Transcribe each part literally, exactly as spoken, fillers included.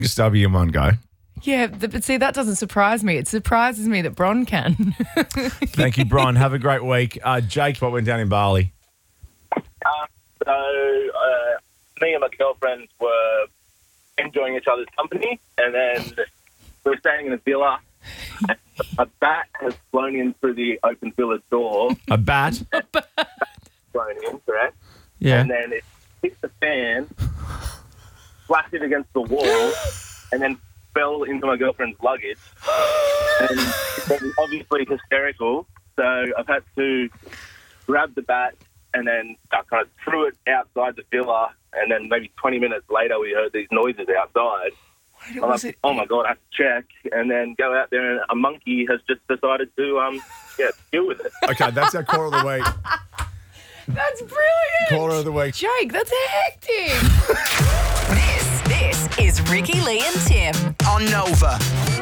W in one go. Yeah, but see, that doesn't surprise me. It surprises me that Bron can. Thank you, Bron. Have a great week. Uh, Jake, what went down in Bali? Uh, so, uh, me and my girlfriend were enjoying each other's company, and then we were staying in a villa. A bat has flown in through the open villa door. A bat? A bat. Flown in, correct? Yeah. And then it hit the fan, flashed it against the wall, and then fell into my girlfriend's luggage. And it was obviously hysterical, so I've had to grab the bat and then I kind of threw it outside the villa, and then maybe twenty minutes later we heard these noises outside. What was like, it? oh my God, I have to check, and then go out there and a monkey has just decided to um yeah deal with it. Okay, that's our Caller of the Week. That's brilliant. Caller of the Week. Jake, that's hectic. This, this is Ricky, Lee and Tim on Nova.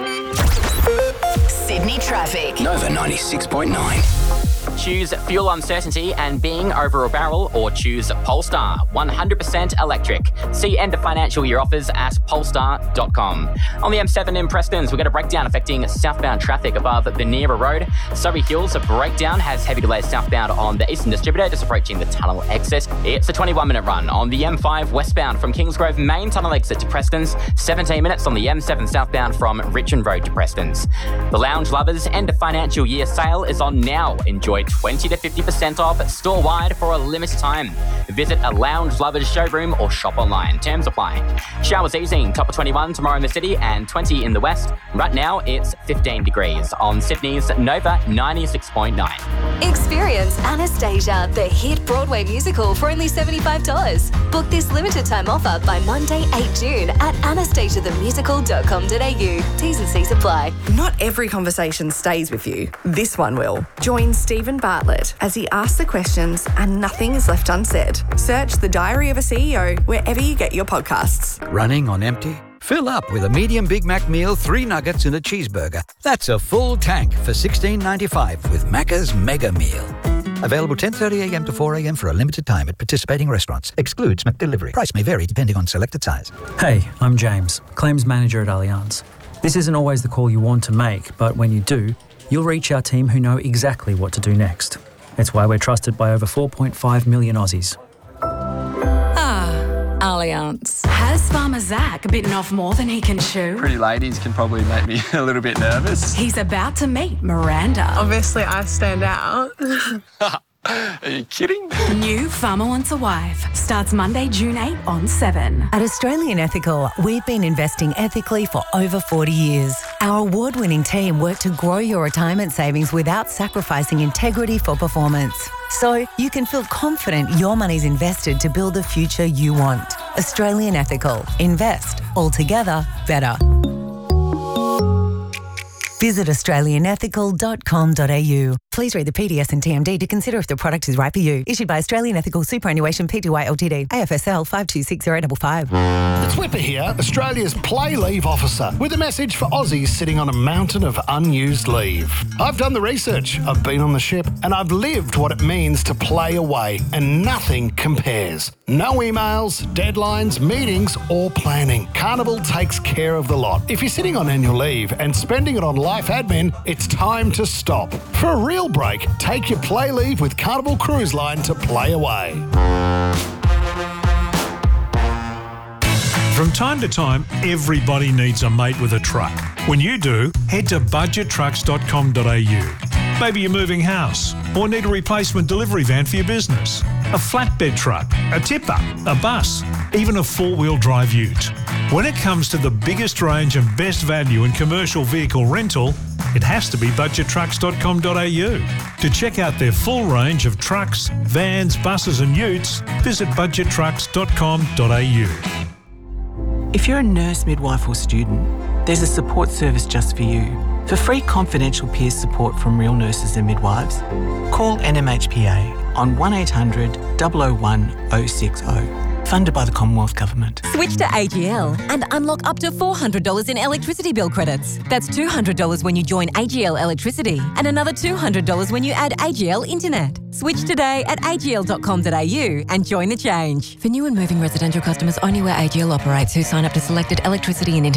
Sydney traffic. Nova ninety-six point nine. Choose fuel uncertainty and being over a barrel, or choose Polestar, one hundred percent electric. See end of financial year offers at polestar dot com. On the M seven in Prestons, we've got a breakdown affecting southbound traffic above Benira Road. Surrey Hills, a breakdown has heavy delays southbound on the Eastern Distributor, just approaching the tunnel exit. It's a twenty-one minute run on the M five westbound from Kingsgrove main tunnel exit to Prestons. seventeen minutes on the M seven southbound from Richmond Road to Prestons. The Lounge Lovers end of financial year sale is on now. Enjoy twenty to fifty percent off store-wide for a limited time. Visit a Lounge Lovers showroom or shop online. Terms apply. Showers easing, top of twenty-one tomorrow in the city and twenty in the west. Right now, it's fifteen degrees on Sydney's Nova ninety-six point nine. Experience Anastasia, the hit Broadway musical, for only seventy-five dollars. Book this limited time offer by Monday, the eighth of June at anastasia the musical dot com dot a u. T's and C's apply. Not every conversation stays with you. This one will. Join Stephen Bartlett as he asks the questions and nothing is left unsaid. Search The Diary of a C E O wherever you get your podcasts. Running on empty? Fill up with a medium Big Mac meal, three nuggets and a cheeseburger. That's a full tank for sixteen ninety-five with Macca's Mega Meal. Available ten thirty a m to four a m for a limited time at participating restaurants. Excludes McDelivery. Price may vary depending on selected size. Hey, I'm James, Claims Manager at Allianz. This isn't always the call you want to make, but when you do, you'll reach our team who know exactly what to do next. It's why we're trusted by over four point five million Aussies. Ah, Allianz. Has Farmer Zach bitten off more than he can chew? Pretty ladies can probably make me a little bit nervous. He's about to meet Miranda. Obviously, I stand out. Are you kidding? New Farmer Wants a Wife starts Monday, June eighth on seven. At Australian Ethical, we've been investing ethically for over forty years. Our award-winning team work to grow your retirement savings without sacrificing integrity for performance. So you can feel confident your money's invested to build the future you want. Australian Ethical. Invest. Altogether better. Visit australian ethical dot com dot a u. Please read the P D S and T M D to consider if the product is right for you. Issued by Australian Ethical Superannuation Pty Ltd. A F S L five two six zero five five. It's Whipper here, Australia's play leave officer, with a message for Aussies sitting on a mountain of unused leave. I've done the research, I've been on the ship, and I've lived what it means to play away, and nothing compares. No emails, deadlines, meetings, or planning. Carnival takes care of the lot. If you're sitting on annual leave and spending it on life admin, it's time to stop. For a real break, take your play leave with Carnival Cruise Line to play away. From time to time, everybody needs a mate with a truck. When you do, head to budget trucks dot com dot a u. Maybe you're moving house or need a replacement delivery van for your business, a flatbed truck, a tipper, a bus, even a four-wheel drive ute. When it comes to the biggest range and best value in commercial vehicle rental, it has to be budget trucks dot com dot a u. To check out their full range of trucks, vans, buses and utes, visit budget trucks dot com dot a u. If you're a nurse, midwife or student, there's a support service just for you. For free confidential peer support from real nurses and midwives, call N M H P A on one eight hundred, zero zero one, zero six zero. Funded by the Commonwealth Government. Switch to A G L and unlock up to four hundred dollars in electricity bill credits. That's two hundred dollars when you join A G L Electricity and another two hundred dollars when you add A G L Internet. Switch today at a g l dot com dot a u and join the change. For new and moving residential customers only where A G L operates who sign up to selected electricity and internet